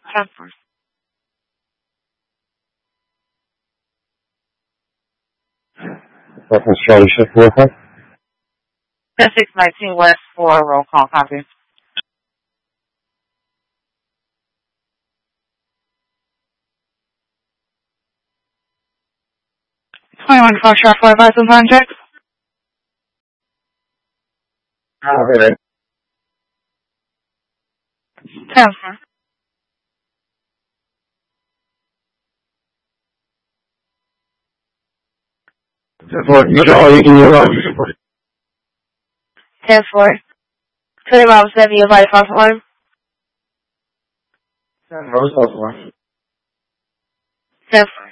Transfer. Reference Charlie Shift, roll call. 10619 West 4, roll call, copy. Foxtrot 45 some contact. Okay. Transfer. Charlie, can you run? 10-4. 20 miles 7, you by Fox line. Rose, 10-4.